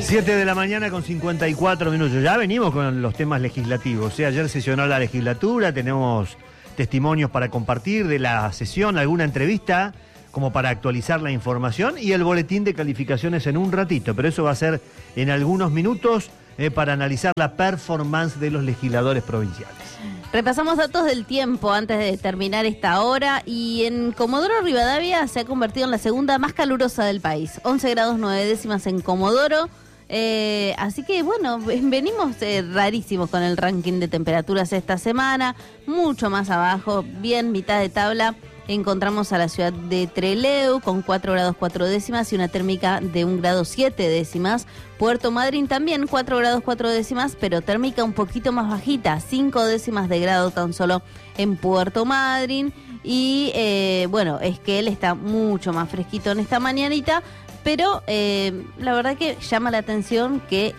7 de la mañana con 54 minutos. Ya venimos con los temas legislativos. Ayer sesionó la legislatura, tenemos testimonios para compartir de la sesión, alguna entrevista como para actualizar la información y el boletín de calificaciones en un ratito, pero eso va a ser en algunos minutos para analizar la performance de los legisladores provinciales. Repasamos datos del tiempo antes de terminar esta hora y en Comodoro Rivadavia se ha convertido en la segunda más calurosa del país. 11 grados 9 décimas en Comodoro. Así que bueno, venimos rarísimos con el ranking de temperaturas esta semana, mucho más abajo, bien mitad de tabla. Encontramos a la ciudad de Trelew con 4 grados 4 décimas y una térmica de 1 grado 7 décimas. Puerto Madryn también 4 grados 4 décimas, pero térmica un poquito más bajita, 5 décimas de grado tan solo en Puerto Madryn. Y bueno, Esquel está mucho más fresquito en esta mañanita, pero la verdad que llama la atención que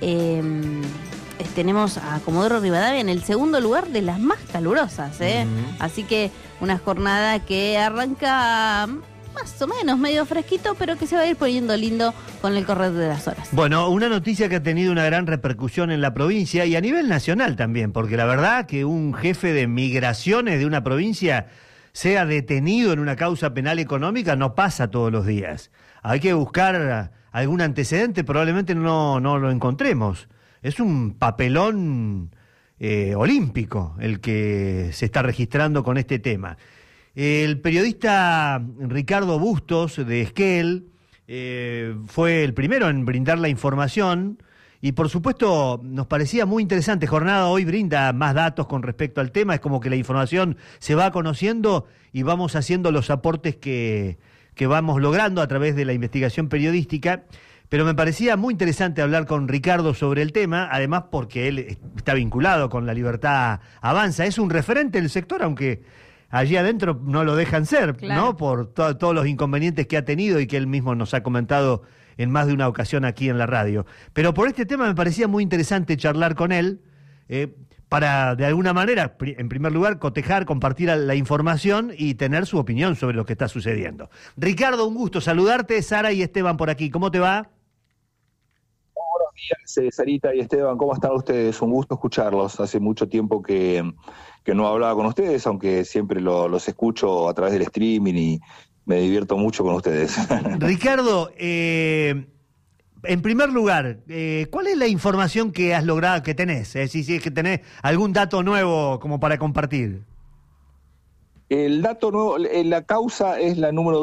tenemos a Comodoro Rivadavia en el segundo lugar de las más calurosas, Así que una jornada que arranca más o menos medio fresquito, pero que se va a ir poniendo lindo con el correr de las horas. Bueno, una noticia que ha tenido una gran repercusión en la provincia y a nivel nacional también, porque la verdad que un jefe de migraciones de una provincia sea detenido en una causa penal económica no pasa todos los días. Hay que buscar algún antecedente, probablemente no lo encontremos. Es un papelón olímpico el que se está registrando con este tema. El periodista Ricardo Bustos de Esquel fue el primero en brindar la información y por supuesto nos parecía muy interesante. Jornada hoy brinda más datos con respecto al tema, es como que la información se va conociendo y vamos haciendo los aportes que vamos logrando a través de la investigación periodística. Pero me parecía muy interesante hablar con Ricardo sobre el tema, además porque él está vinculado con La Libertad Avanza. Es un referente del sector, aunque allí adentro no lo dejan ser, claro, ¿no? Por todos los inconvenientes que ha tenido y que él mismo nos ha comentado en más de una ocasión aquí en la radio. Pero por este tema me parecía muy interesante charlar con él, para de alguna manera, en primer lugar, cotejar, compartir la información y tener su opinión sobre lo que está sucediendo. Ricardo, un gusto saludarte. Sara y Esteban por aquí. ¿Cómo te va? Buenos días, Sarita y Esteban, ¿cómo están ustedes? Un gusto escucharlos. Hace mucho tiempo que no hablaba con ustedes, aunque siempre los escucho a través del streaming y me divierto mucho con ustedes. Ricardo, en primer lugar, ¿cuál es la información que has logrado, que tenés? Si es que tenés algún dato nuevo como para compartir. El dato nuevo, la causa es la número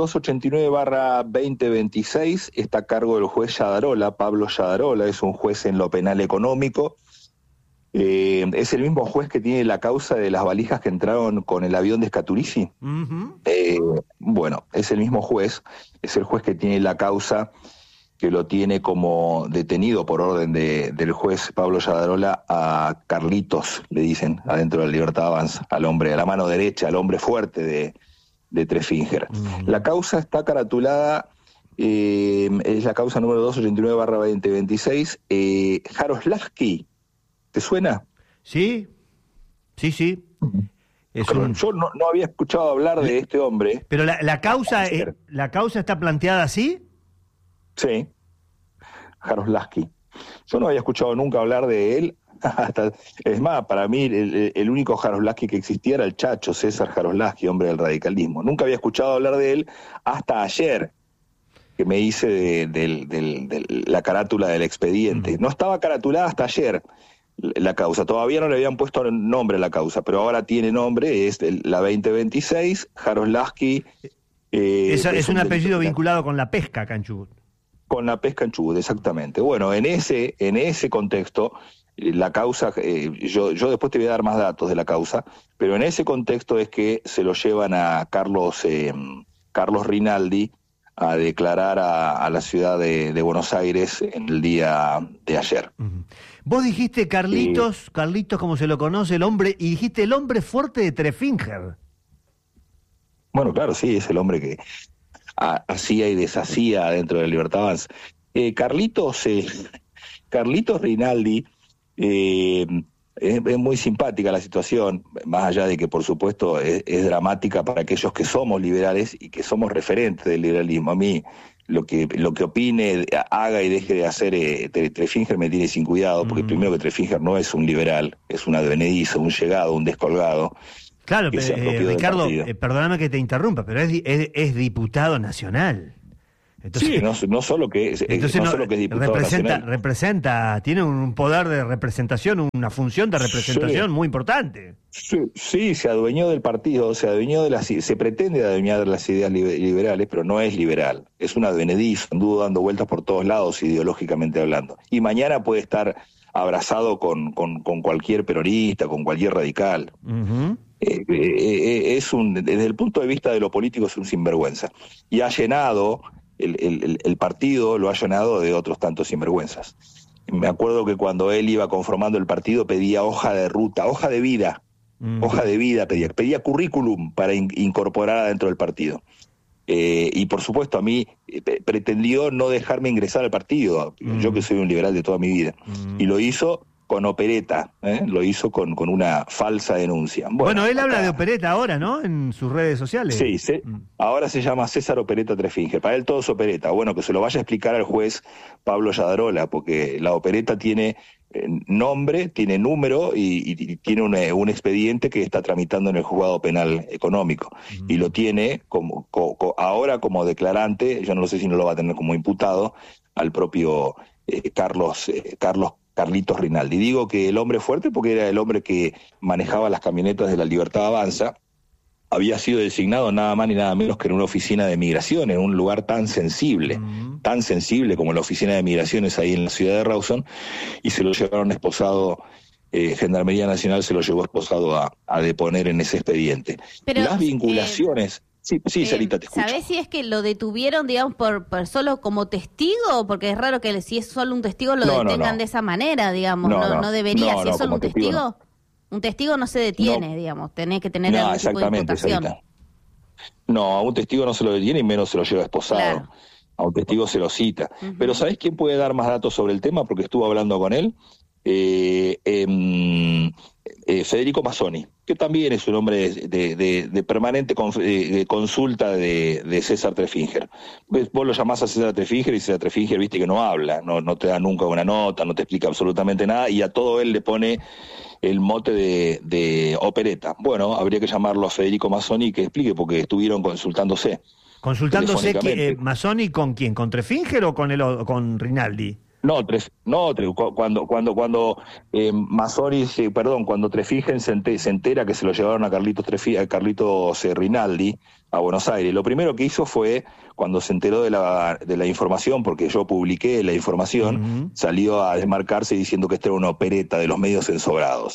289/2026, está a cargo del juez Yadarola, Pablo Yadarola, es un juez en lo penal económico, es el mismo juez que tiene la causa de las valijas que entraron con el avión de Scaturici. Uh-huh. Bueno, es el mismo juez, es el juez que tiene la causa, que lo tiene como detenido por orden del juez Pablo Yadarola a Carlitos, le dicen, adentro de La Libertad Avanza, al hombre, a la mano derecha, al hombre fuerte de Trefinger. La causa está caratulada, es la causa número 289/2026, Jaroslavsky, ¿te suena? Sí. Yo no había escuchado hablar de este hombre. Pero la causa está planteada así. Sí, Jaroslavsky. Yo no había escuchado nunca hablar de él. Es más, para mí el único Jaroslavsky que existía era el Chacho, César Jaroslavsky, hombre del radicalismo. Nunca había escuchado hablar de él hasta ayer, que me hice de la carátula del expediente. No estaba caratulada hasta ayer la causa. Todavía no le habían puesto nombre a la causa, pero ahora tiene nombre, es la 2026, Jaroslavsky. Es un apellido vinculado con la pesca, Canchú. Con la pesca en Chubut, exactamente. Bueno, en ese contexto, la causa, yo después te voy a dar más datos de la causa, pero en ese contexto es que se lo llevan a Carlos Rinaldi a declarar a la ciudad de Buenos Aires en el día de ayer. Uh-huh. Vos dijiste Carlitos como se lo conoce, el hombre, y dijiste el hombre fuerte de Trefinger. Bueno, claro, sí, es el hombre que hacía y deshacía dentro de La Libertad Avanza. Carlitos Rinaldi, es muy simpática la situación, más allá de que por supuesto es dramática para aquellos que somos liberales y que somos referentes del liberalismo. A mí lo que opine, haga y deje de hacer Treffinger me tiene sin cuidado, porque primero que Treffinger no es un liberal, es un advenedizo, un llegado, un descolgado. Claro, Ricardo, perdóname que te interrumpa, pero es diputado nacional. Entonces, sí, no solo que es diputado representa, tiene un poder de representación, una función de representación muy importante. Sí, se adueñó del partido, se pretende adueñar de las ideas liberales, pero no es liberal, es un advenedizo, anduvo dando vueltas por todos lados ideológicamente hablando. Y mañana puede estar abrazado con cualquier peronista, con cualquier radical. Uh-huh. Desde el punto de vista de lo político es un sinvergüenza. Y ha llenado... El partido lo ha llenado de otros tantos sinvergüenzas. Me acuerdo que cuando él iba conformando el partido pedía hoja de ruta, hoja de vida pedía currículum para incorporar adentro del partido. Y por supuesto a mí pretendió no dejarme ingresar al partido, yo que soy un liberal de toda mi vida, y lo hizo con opereta, lo hizo con una falsa denuncia. Bueno, él habla de opereta ahora, ¿no? En sus redes sociales. Sí, ahora se llama César Opereta Treffinger. Para él todo es opereta. Bueno, que se lo vaya a explicar al juez Pablo Yadarola, porque la opereta tiene nombre, tiene número y tiene un expediente que está tramitando en el juzgado penal económico. Y lo tiene ahora como declarante, yo no sé si no lo va a tener como imputado, al propio Carlitos Rinaldi. Digo que el hombre fuerte porque era el hombre que manejaba las camionetas de la Libertad Avanza, había sido designado nada más ni nada menos que en una oficina de migración, en un lugar tan sensible como la oficina de migraciones ahí en la ciudad de Rawson, y se lo llevaron esposado, Gendarmería Nacional se lo llevó esposado a deponer en ese expediente. Pero, las vinculaciones... Sí, Sarita, te escucho. ¿Sabés si es que lo detuvieron, digamos, por solo como testigo? Porque es raro que si es solo un testigo lo detengan de esa manera, digamos. No debería. Si es solo un testigo, un testigo no se detiene, digamos. Tenés que tener algún tipo de imputación. Sarita. No, a un testigo no se lo detiene y menos se lo lleva esposado. Claro. A un testigo se lo cita. Uh-huh. Pero ¿sabés quién puede dar más datos sobre el tema? Porque estuve hablando con él. Federico Mazzoni, que también es un hombre de permanente consulta de César Treffinger. Vos lo llamás a César Treffinger y César Treffinger, viste que no habla, no te da nunca una nota, no te explica absolutamente nada, y a todo él le pone el mote de opereta. Bueno, habría que llamarlo a Federico Mazzoni que explique, porque estuvieron consultándose. ¿Consultándose Mazzoni con quién? ¿Con Treffinger o con Rinaldi? Cuando Mazzoni, cuando Treffinger se entera que se lo llevaron a Carlitos Rinaldi a Buenos Aires, lo primero que hizo fue, cuando se enteró de la información, porque yo publiqué la información, salió a desmarcarse diciendo que esta era una opereta de los medios ensobrados.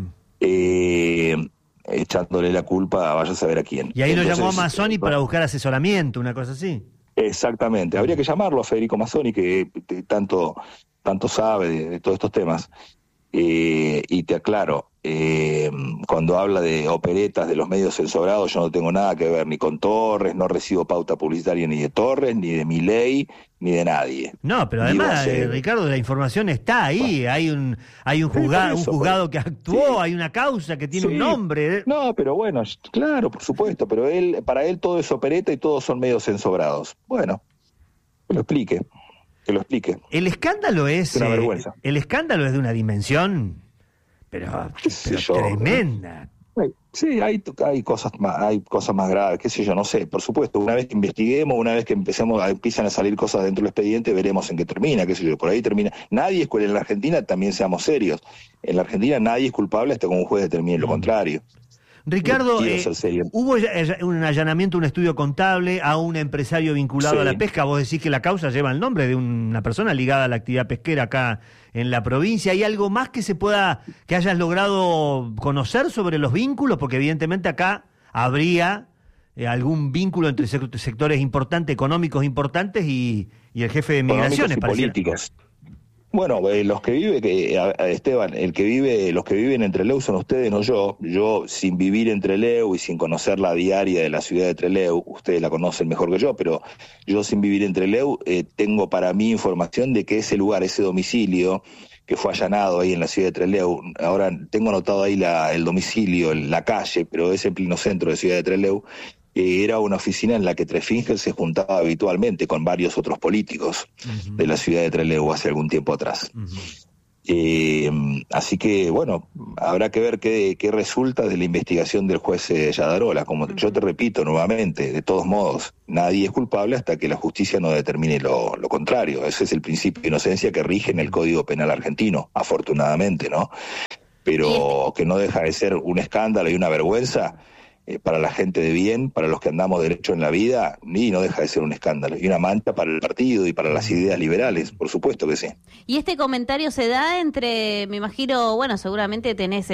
Echándole la culpa a vaya a saber a quién. Y ahí lo llamó a Mazzoni para buscar asesoramiento, una cosa así. Exactamente, habría que llamarlo a Federico Mazzoni, que tanto sabe de todos estos temas. Y te aclaro, cuando habla de operetas de los medios ensobrados, yo no tengo nada que ver ni con Torres, no recibo pauta publicitaria ni de Torres, ni de Milei, ni de nadie. No, pero además, Ricardo, la información está ahí, hay un juzgado que actuó, hay una causa que tiene un nombre. No, pero bueno, claro, por supuesto, pero para él todo es opereta y todos son medios ensobrados. Bueno, que lo explique. El escándalo es una vergüenza. El escándalo es de una dimensión, pero tremenda. Sí, hay cosas más graves, qué sé yo, no sé. Por supuesto, una vez que investiguemos, una vez que empiezan a salir cosas dentro del expediente, veremos en qué termina, qué sé yo, por ahí termina. Nadie es culpable en la Argentina, también seamos serios. En la Argentina nadie es culpable hasta que un juez determine lo contrario. Ricardo, hubo un allanamiento, un estudio contable a un empresario vinculado a la pesca. Vos decís que la causa lleva el nombre de una persona ligada a la actividad pesquera acá en la provincia. ¿Hay algo más que hayas logrado conocer sobre los vínculos? Porque evidentemente acá habría algún vínculo entre sectores importantes, económicos importantes y el jefe de migraciones. Políticos. Bueno, los que viven, Esteban, los que viven en Trelew son ustedes, no yo. Yo, sin vivir en Trelew y sin conocer la diaria de la ciudad de Trelew, ustedes la conocen mejor que yo, pero yo sin vivir en Trelew tengo para mí información de que ese lugar, ese domicilio que fue allanado ahí en la ciudad de Trelew, ahora tengo anotado ahí el domicilio, la calle, pero es en pleno centro de ciudad de Trelew, era una oficina en la que Treffinger se juntaba habitualmente con varios otros políticos de la ciudad de Trelew hace algún tiempo atrás. Así que, bueno, habrá que ver qué resulta de la investigación del juez Yadarola. Como yo te repito nuevamente, de todos modos, nadie es culpable hasta que la justicia no determine lo contrario. Ese es el principio de inocencia que rige en el Código Penal argentino, afortunadamente, ¿no? Pero que no deja de ser un escándalo y una vergüenza para la gente de bien, para los que andamos derecho en la vida, y no deja de ser un escándalo. Y una mancha para el partido y para las ideas liberales, por supuesto que sí. Y este comentario se da entre, me imagino, bueno, seguramente tenés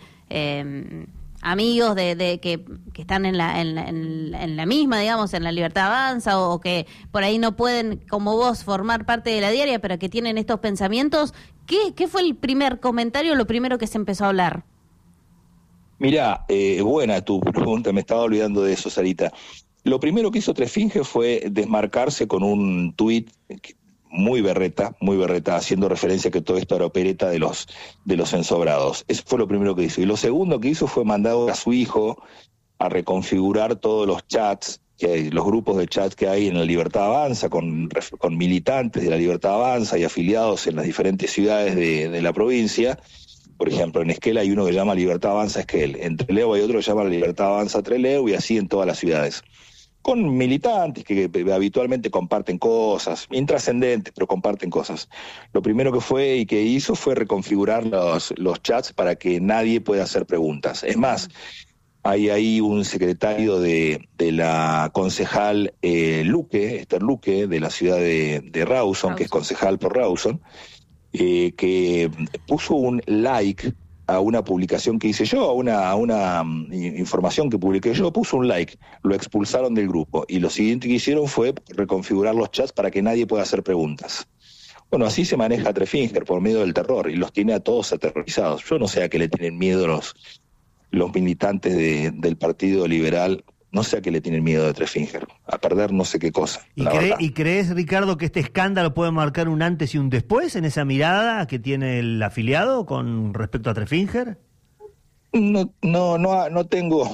amigos que están en la misma, digamos, en la Libertad Avanza, o que por ahí no pueden, como vos, formar parte de la diaria, pero que tienen estos pensamientos. ¿Qué fue el primer comentario, lo primero que se empezó a hablar? Mirá, buena tu pregunta, me estaba olvidando de eso, Sarita. Lo primero que hizo Treffinger fue desmarcarse con un tuit muy berreta, haciendo referencia a que todo esto era opereta de los ensobrados. Eso fue lo primero que hizo. Y lo segundo que hizo fue mandar a su hijo a reconfigurar todos los chats, los grupos de chats que hay en la Libertad Avanza, con militantes de la Libertad Avanza y afiliados en las diferentes ciudades de la provincia. Por ejemplo, en Esquel hay uno que se llama Libertad Avanza Esquel, en Trelew hay otro que se llama Libertad Avanza Trelew, y así en todas las ciudades. Con militantes que habitualmente comparten cosas, intrascendentes, pero comparten cosas. Lo primero que fue y que hizo fue reconfigurar los chats para que nadie pueda hacer preguntas. Es más, hay ahí un secretario de la concejal Esther Luque, de la ciudad de Rawson, que es concejal por Rawson, que puso un like a una publicación que hice yo, a una información que publiqué yo, puso un like, lo expulsaron del grupo, y lo siguiente que hicieron fue reconfigurar los chats para que nadie pueda hacer preguntas. Bueno, así se maneja Treffinger, por medio del terror, y los tiene a todos aterrorizados. Yo no sé a qué le tienen miedo los militantes del Partido Liberal. No sé a qué le tienen miedo de Treffinger, a perder no sé qué cosa. ¿Y crees, Ricardo, que este escándalo puede marcar un antes y un después en esa mirada que tiene el afiliado con respecto a Treffinger? No tengo,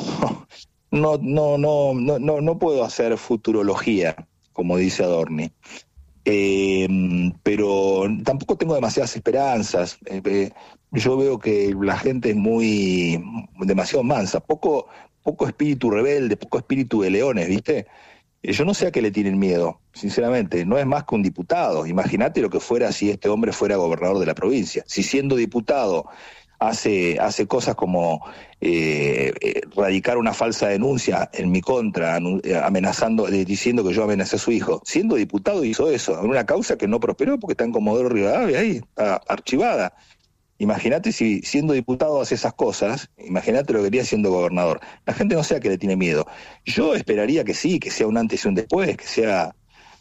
no puedo hacer futurología, como dice Adorni, pero tampoco tengo demasiadas esperanzas. Yo veo que la gente es demasiado mansa, poco espíritu rebelde, poco espíritu de leones, ¿viste? Yo no sé a qué le tienen miedo, sinceramente. No es más que un diputado. Imagínate lo que fuera si este hombre fuera gobernador de la provincia. Si siendo diputado hace cosas como radicar una falsa denuncia en mi contra, amenazando, diciendo que yo amenacé a su hijo. Siendo diputado hizo eso, en una causa que no prosperó porque está en Comodoro Rivadavia ahí, está archivada. Imagínate si siendo diputado hace esas cosas, imagínate lo que haría siendo gobernador. La gente no sé a qué le tiene miedo. Yo esperaría que sí, que sea un antes y un después, que sea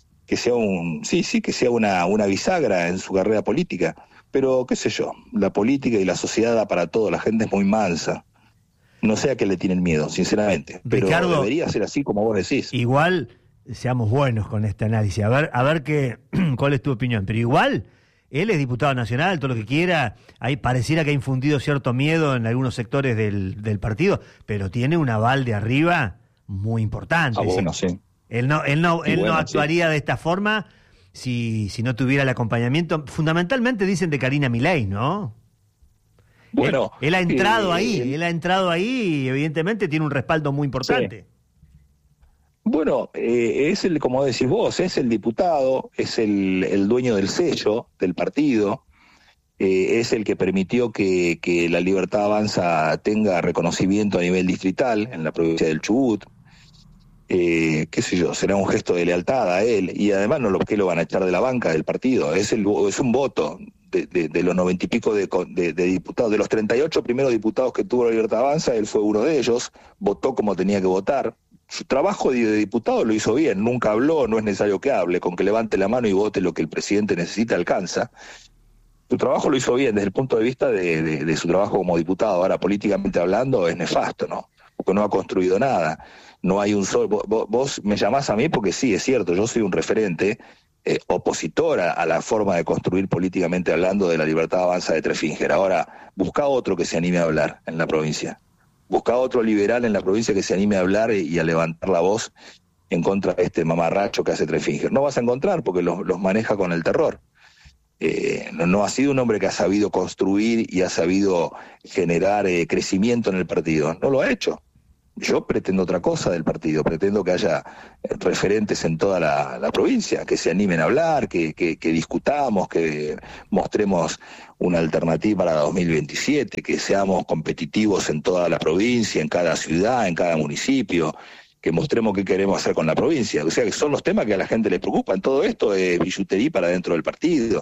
una bisagra en su carrera política. Pero qué sé yo, la política y la sociedad da para todo, la gente es muy mansa. No sé a qué le tienen miedo, sinceramente. Pero Ricardo, debería ser así como vos decís. Igual, seamos buenos con este análisis, a ver cuál es tu opinión, pero igual él es diputado nacional, todo lo que quiera, ahí pareciera que ha infundido cierto miedo en algunos sectores del partido, pero tiene un aval de arriba muy importante. Bueno, sí. Él no actuaría de esta forma si no tuviera el acompañamiento, fundamentalmente dicen de Karina Milei, ¿no? Bueno, él ha entrado ahí y evidentemente tiene un respaldo muy importante. Sí. Bueno, como decís vos, es el diputado, es el dueño del sello del partido, es el que permitió que la Libertad Avanza tenga reconocimiento a nivel distrital en la provincia del Chubut. Qué sé yo, será un gesto de lealtad a él, y además ¿qué lo van a echar de la banca del partido? Es un voto de los 90 y pico de diputados, de los 38 primeros diputados que tuvo la Libertad Avanza, él fue uno de ellos, votó como tenía que votar. Su trabajo de diputado lo hizo bien, nunca habló, no es necesario que hable, con que levante la mano y vote lo que el presidente necesita alcanza. Su trabajo lo hizo bien desde el punto de vista de su trabajo como diputado. Ahora, políticamente hablando, es nefasto, ¿no? Porque no ha construido nada. No hay un solo... Vos me llamás a mí porque sí, es cierto, yo soy un referente opositor a la forma de construir políticamente hablando de la Libertad Avanza de Treffinger. Ahora, busca otro que se anime a hablar en la provincia. Buscá otro liberal en la provincia que se anime a hablar y a levantar la voz en contra de este mamarracho que hace Treffinger. No vas a encontrar porque los maneja con el terror. No ha sido un hombre que ha sabido construir y ha sabido generar crecimiento en el partido. No lo ha hecho. Yo pretendo otra cosa del partido, pretendo que haya referentes en toda la provincia, que se animen a hablar, que discutamos, que mostremos una alternativa para 2027, que seamos competitivos en toda la provincia, en cada ciudad, en cada municipio, que mostremos qué queremos hacer con la provincia. O sea, que son los temas que a la gente le preocupan. Todo esto es billutería para dentro del partido.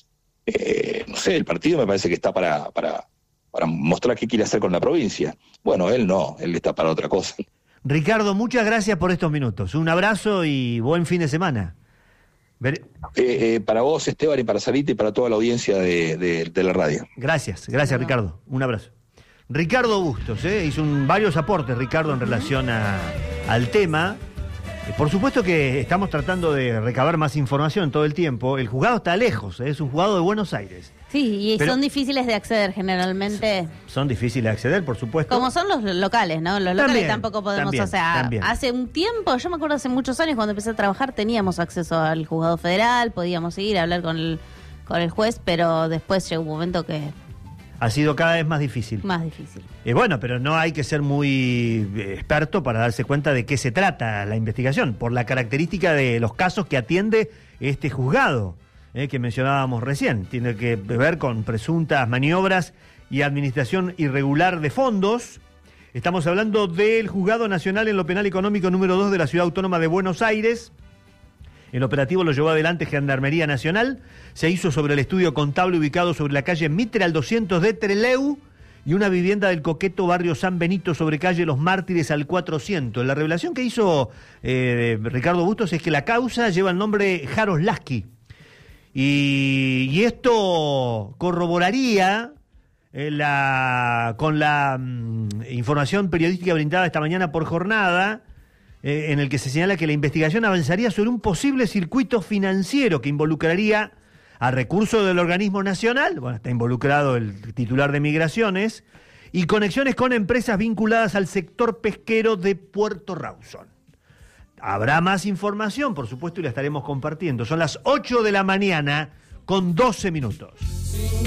No sé, el partido me parece que está para mostrar qué quiere hacer con la provincia. Bueno, él no, él está para otra cosa. Ricardo, muchas gracias por estos minutos. Un abrazo y buen fin de semana. Para vos, Esteban, y para Sarita y para toda la audiencia de la radio. Gracias, Ricardo. Un abrazo. Ricardo Bustos, hizo varios aportes, Ricardo, en relación al tema. Por supuesto que estamos tratando de recabar más información todo el tiempo. El juzgado está lejos, es un juzgado de Buenos Aires. Sí, y son difíciles de acceder generalmente. Son difíciles de acceder, por supuesto. Como son los locales, ¿no? Los locales tampoco podemos, también. Hace un tiempo, yo me acuerdo hace muchos años cuando empecé a trabajar, teníamos acceso al juzgado federal, podíamos ir a hablar con el juez, pero después llegó un momento que... Ha sido cada vez más difícil. Más difícil. Bueno, pero no hay que ser muy experto para darse cuenta de qué se trata la investigación, por la característica de los casos que atiende este juzgado, que mencionábamos recién. Tiene que ver con presuntas maniobras y administración irregular de fondos. Estamos hablando del Juzgado Nacional en lo Penal Económico número 2 de la Ciudad Autónoma de Buenos Aires. El operativo lo llevó adelante Gendarmería Nacional. Se hizo sobre el estudio contable ubicado sobre la calle Mitre al 200 de Trelew y una vivienda del coqueto barrio San Benito sobre calle Los Mártires al 400. La revelación que hizo Ricardo Bustos es que la causa lleva el nombre Jaroslavski. Y esto corroboraría con la información periodística brindada esta mañana por Jornada, en el que se señala que la investigación avanzaría sobre un posible circuito financiero que involucraría a recursos del organismo nacional, bueno, está involucrado el titular de Migraciones, y conexiones con empresas vinculadas al sector pesquero de Puerto Rawson. Habrá más información, por supuesto, y la estaremos compartiendo. Son las 8 de la mañana con 12 minutos.